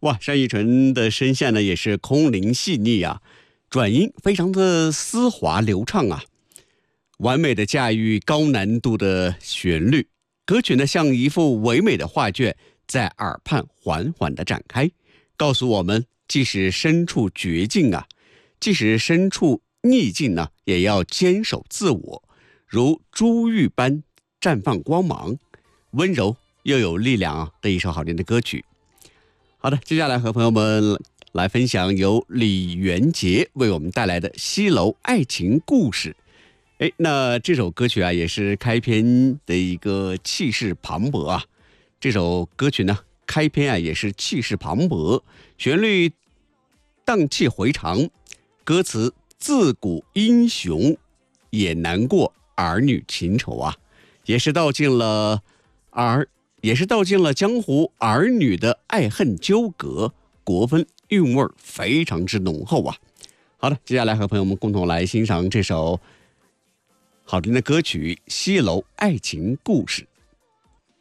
哇，单依纯的声线呢也是空灵细腻啊，转音非常的丝滑流畅啊，完美的驾驭高难度的旋律。歌曲呢像一幅唯美的画卷，在耳畔缓缓的展开，告诉我们即使身处绝境啊，即使身处逆境呢，也要坚守自我，如珠玉般绽放光芒，温柔又有力量的一首好听的歌曲。好的，接下来和朋友们来分享由李元杰为我们带来的《西楼爱情故事》。那这首歌曲啊，也是开篇的一个气势磅礴啊。这首歌曲呢，开篇啊也是气势磅礴，旋律荡气回肠，歌词自古英雄也难过儿女情仇啊，也是道尽了江湖儿女的爱恨纠葛，国风韵味非常之浓厚啊。好的，接下来和朋友们共同来欣赏这首好听的歌曲《西楼爱情故事》。